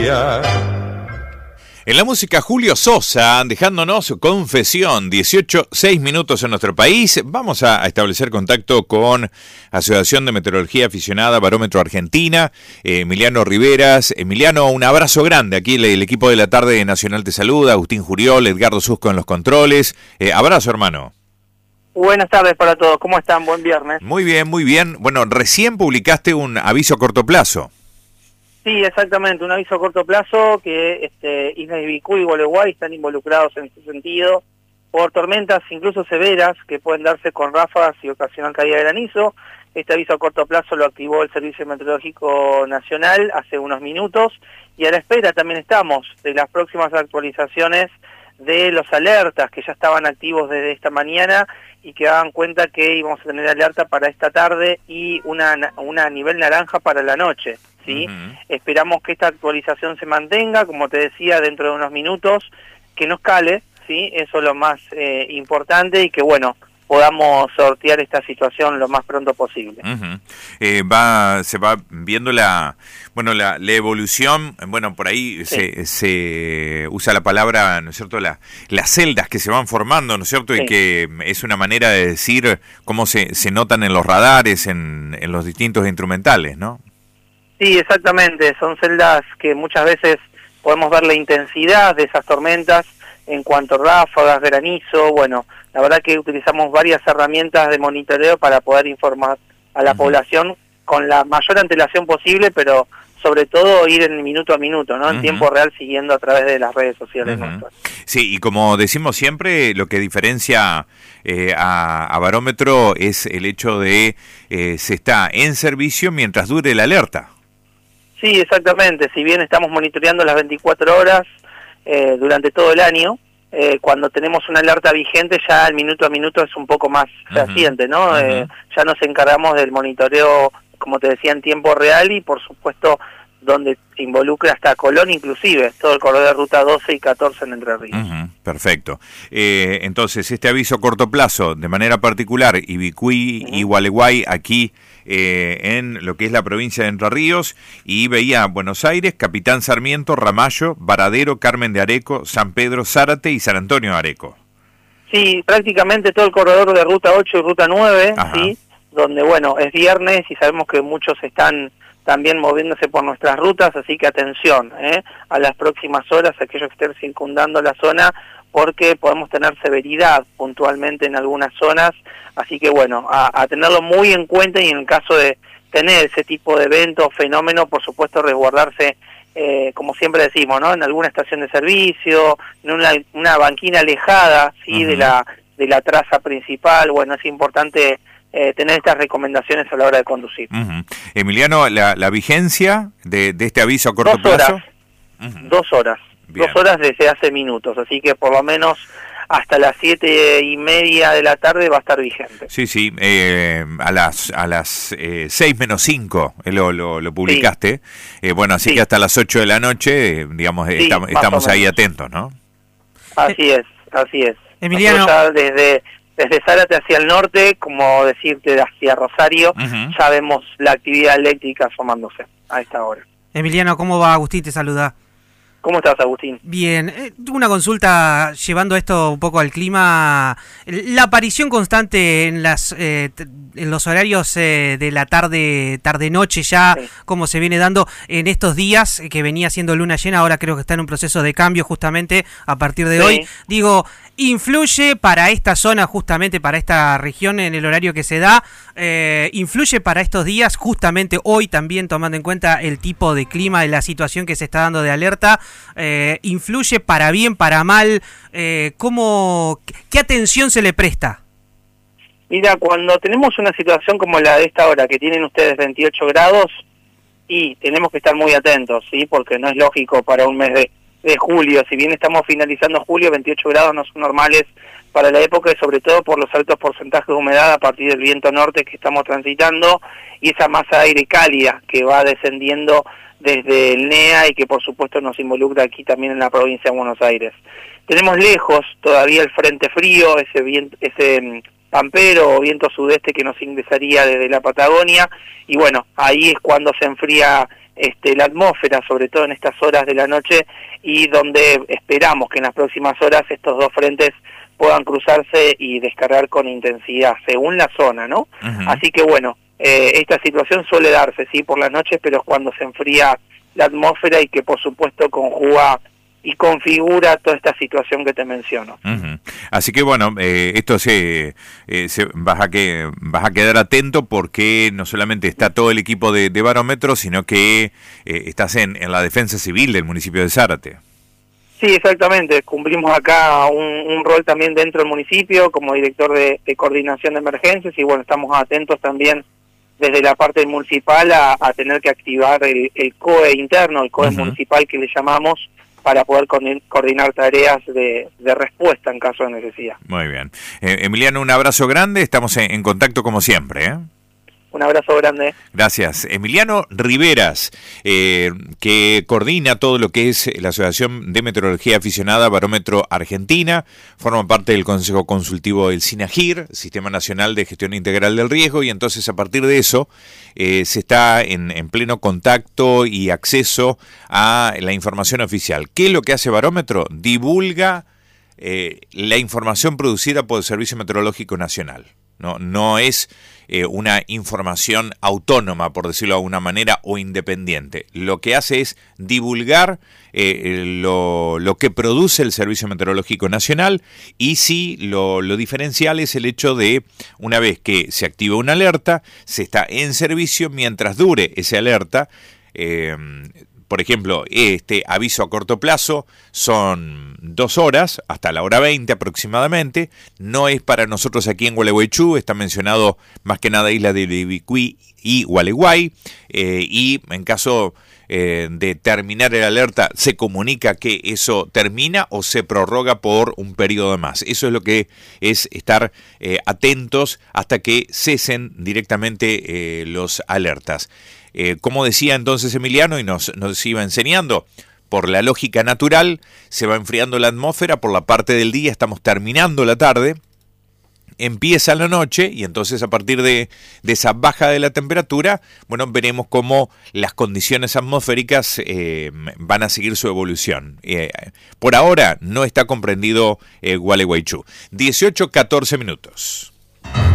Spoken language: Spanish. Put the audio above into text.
día. En la música, Julio Sosa, dejándonos Confesión, 6 minutos en nuestro país. Vamos a establecer contacto con Asociación de Meteorología Aficionada, Barómetro Argentina, Emiliano Riveras. Emiliano, un abrazo grande. Aquí el equipo de la tarde nacional te saluda, Agustín Juriol, Edgardo Susco en los controles. Abrazo, hermano. Buenas tardes para todos, ¿cómo están? Buen viernes. Muy bien, muy bien. Bueno, recién publicaste un aviso a corto plazo. Sí, exactamente, un aviso a corto plazo que Islas de Ibicuy y Gualeguay están involucrados en ese sentido por tormentas incluso severas que pueden darse con ráfagas y ocasional caída de granizo. Este aviso a corto plazo lo activó el Servicio Meteorológico Nacional hace unos minutos y a la espera también estamos de las próximas actualizaciones de los alertas que ya estaban activos desde esta mañana y que daban cuenta que íbamos a tener alerta para esta tarde y una a nivel naranja para la noche, ¿sí? Esperamos que esta actualización se mantenga, como te decía, dentro de unos minutos, que no escale, ¿sí? Eso es lo más importante y que, bueno, podamos sortear esta situación lo más pronto posible. Se va viendo la evolución, bueno, por ahí sí. se usa la palabra, ¿no es cierto?, las celdas que se van formando, ¿no es cierto?, sí. Y que es una manera de decir cómo se notan en los radares, en los distintos instrumentales, ¿no? Sí, exactamente, son celdas que muchas veces podemos ver la intensidad de esas tormentas en cuanto a ráfagas, granizo. Bueno, la verdad que utilizamos varias herramientas de monitoreo para poder informar a la población con la mayor antelación posible, pero sobre todo ir en minuto a minuto, ¿no? En tiempo real, siguiendo a través de las redes sociales nuestras. Sí, y como decimos siempre, lo que diferencia a Barómetro es el hecho de se está en servicio mientras dure la alerta. Sí, exactamente. Si bien estamos monitoreando las 24 horas durante todo el año, cuando tenemos una alerta vigente ya el minuto a minuto es un poco más fehaciente, ¿no? Ya nos encargamos del monitoreo, como te decía, en tiempo real y por supuesto donde se involucra hasta Colón inclusive, todo el corredor de ruta 12 y 14 en Entre Ríos. Perfecto. Entonces, este aviso a corto plazo, de manera particular, Ibicuy y Gualeguay, aquí en lo que es la provincia de Entre Ríos, y veía Buenos Aires, Capitán Sarmiento, Ramallo, Varadero, Carmen de Areco, San Pedro, Zárate y San Antonio de Areco. Sí, prácticamente todo el corredor de ruta 8 y ruta 9, ¿sí? Donde, bueno, es viernes y sabemos que muchos están también moviéndose por nuestras rutas, así que atención a las próximas horas, aquellos que estén circundando la zona, porque podemos tener severidad puntualmente en algunas zonas, así que bueno, a tenerlo muy en cuenta y en el caso de tener ese tipo de evento o fenómeno, por supuesto resguardarse, como siempre decimos, ¿no? En alguna estación de servicio, en una banquina alejada, ¿sí? de la traza principal. Bueno, es importante tener estas recomendaciones a la hora de conducir. Emiliano, la vigencia de este aviso a corto plazo. 2 horas. Bien. 2 horas desde hace minutos, así que por lo menos hasta las 7:30 de la tarde va a estar vigente. Sí, a las 6 menos 5 lo publicaste. Sí. Bueno, así que hasta las 8 de la noche, digamos, estamos ahí atentos, ¿no? Así es. Emiliano, desde Zárate hacia el norte, como decirte, hacia Rosario, ya vemos la actividad eléctrica formándose a esta hora. Emiliano, ¿cómo va? Agustín te saluda. ¿Cómo estás, Agustín? Bien, tuve una consulta llevando esto un poco al clima. La aparición constante en los horarios de la tarde-noche ya, como se viene dando en estos días, que venía siendo luna llena, ahora creo que está en un proceso de cambio justamente a partir de hoy. Digo, ¿influye para esta zona, justamente para esta región en el horario que se da? ¿Influye para estos días, justamente hoy también, tomando en cuenta el tipo de clima, de la situación que se está dando de alerta? ¿Influye para bien, para mal? ¿Qué atención se le presta? Mira, cuando tenemos una situación como la de esta hora, que tienen ustedes 28 grados, y tenemos que estar muy atentos, ¿sí? Porque no es lógico para un mes de julio, si bien estamos finalizando julio, 28 grados no son normales para la época y sobre todo por los altos porcentajes de humedad a partir del viento norte que estamos transitando y esa masa de aire cálida que va descendiendo desde el NEA y que por supuesto nos involucra aquí también en la provincia de Buenos Aires. Tenemos lejos todavía el frente frío, ese pampero o viento sudeste que nos ingresaría desde la Patagonia y bueno, ahí es cuando se enfría la atmósfera, sobre todo en estas horas de la noche, y donde esperamos que en las próximas horas estos dos frentes puedan cruzarse y descargar con intensidad, según la zona, ¿no? Uh-huh. Así que bueno, esta situación suele darse, sí, por las noches, pero es cuando se enfría la atmósfera y que por supuesto conjuga y configura toda esta situación que te menciono. Uh-huh. Así que bueno, esto vas a quedar atento, porque no solamente está todo el equipo de Barómetro, sino que estás en la defensa civil del municipio de Zárate. Sí, exactamente. Cumplimos acá un rol también dentro del municipio como director de coordinación de emergencias, y bueno, estamos atentos también desde la parte municipal a tener que activar el COE interno, el COE uh-huh. municipal que le llamamos, para poder coordinar tareas de respuesta en caso de necesidad. Muy bien. Emiliano, un abrazo grande, estamos en contacto como siempre, ¿eh? Un abrazo grande. Gracias. Emiliano Riveras, que coordina todo lo que es la Asociación de Meteorología Aficionada Barómetro Argentina, forma parte del Consejo Consultivo del SINAGIR, Sistema Nacional de Gestión Integral del Riesgo, y entonces a partir de eso se está en pleno contacto y acceso a la información oficial. ¿Qué es lo que hace Barómetro? Divulga la información producida por el Servicio Meteorológico Nacional. No es una información autónoma, por decirlo de alguna manera, o independiente. Lo que hace es divulgar lo que produce el Servicio Meteorológico Nacional, y sí, lo diferencial es el hecho de, una vez que se activa una alerta, se está en servicio mientras dure esa alerta. Por ejemplo, este aviso a corto plazo son 2 horas, hasta la hora 20 aproximadamente. No es para nosotros aquí en Gualeguaychú, está mencionado más que nada Isla de Ibicuí y Gualeguay. Y en caso de terminar el alerta, se comunica que eso termina o se prorroga por un periodo más. Eso es lo que es estar atentos hasta que cesen directamente los alertas. Como decía entonces Emiliano, y nos iba enseñando, por la lógica natural se va enfriando la atmósfera, por la parte del día estamos terminando la tarde, empieza la noche, y entonces a partir de esa baja de la temperatura, bueno, veremos cómo las condiciones atmosféricas van a seguir su evolución. Por ahora no está comprendido Gualeguaychú. 18:14 minutos.